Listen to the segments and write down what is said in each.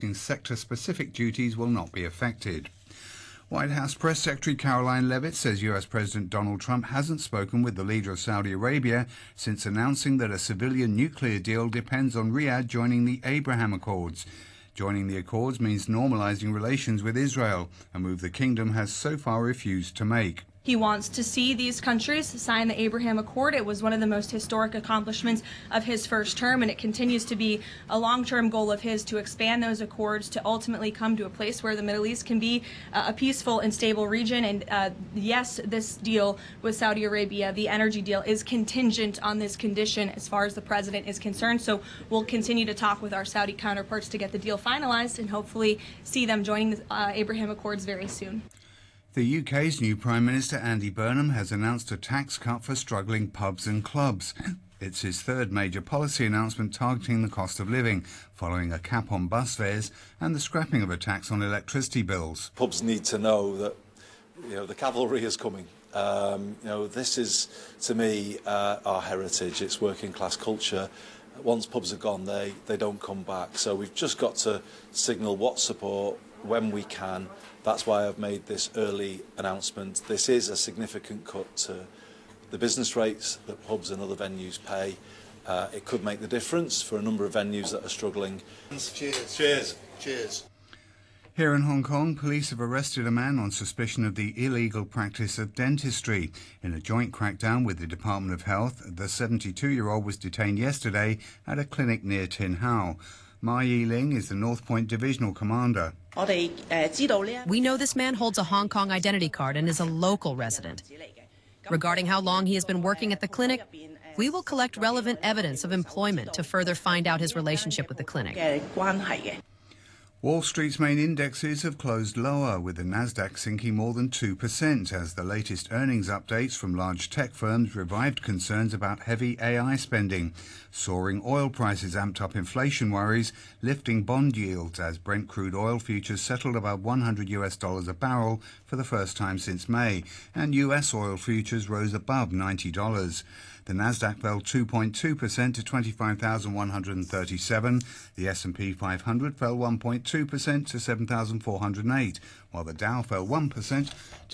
sector-specific duties will not be affected. White House Press Secretary Caroline Leavitt says US President Donald Trump hasn't spoken with the leader of Saudi Arabia since announcing that a civilian nuclear deal depends on Riyadh joining the Abraham Accords. Joining the Accords means normalizing relations with Israel, a move the kingdom has so far refused to make. He wants to see these countries sign the Abraham Accord. It was one of the most historic accomplishments of his first term, and it continues to be a long-term goal of his to expand those accords to ultimately come to a place where the Middle East can be a peaceful and stable region. And yes, this deal with Saudi Arabia, the energy deal, is contingent on this condition as far as the president is concerned. So we'll continue to talk with our Saudi counterparts to get the deal finalized and hopefully see them joining the Abraham Accords very soon. The UK's new Prime Minister Andy Burnham has announced a tax cut for struggling pubs and clubs. It's his third major policy announcement targeting the cost of living, following a cap on bus fares and the scrapping of a tax on electricity bills. Pubs need to know that the cavalry is coming. This is, to me, our heritage. It's working class culture. Once pubs are gone, they don't come back. So we've just got to signal what support when we can. That's why I've made this early announcement. This is a significant cut to the business rates that pubs and other venues pay. It could make the difference for a number of venues that are struggling. Cheers. Cheers. Cheers. Here in Hong Kong, police have arrested a man on suspicion of the illegal practice of dentistry. In a joint crackdown with the Department of Health, the 72-year-old was detained yesterday at a clinic near Tin Hau. Ma Yiling is the North Point Divisional Commander. We know this man holds a Hong Kong identity card and is a local resident. Regarding how long he has been working at the clinic, we will collect relevant evidence of employment to further find out his relationship with the clinic. Wall Street's main indexes have closed lower, with the Nasdaq sinking more than 2% as the latest earnings updates from large tech firms revived concerns about heavy AI spending. Soaring oil prices amped up inflation worries, lifting bond yields as Brent crude oil futures settled above $100 a barrel for the first time since May, and US oil futures rose above $90. The Nasdaq fell 2.2% to 25,137. The S&P 500 fell 1.2% to 7,408, while the Dow fell 1% to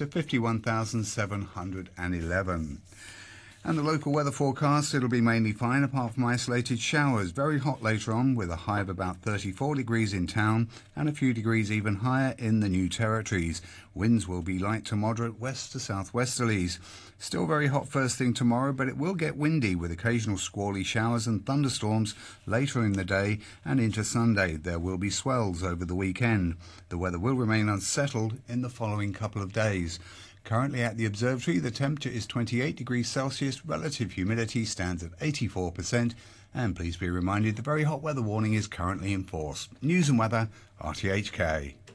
51,711. And the local weather forecast, it'll be mainly fine apart from isolated showers. Very hot later on with a high of about 34 degrees in town and a few degrees even higher in the New Territories. Winds will be light to moderate west to southwesterlies. Still very hot first thing tomorrow, but it will get windy with occasional squally showers and thunderstorms later in the day and into Sunday. There will be swells over the weekend. The weather will remain unsettled in the following couple of days. Currently at the observatory, the temperature is 28 degrees Celsius, relative humidity stands at 84%, and please be reminded the very hot weather warning is currently in force. News and weather, RTHK.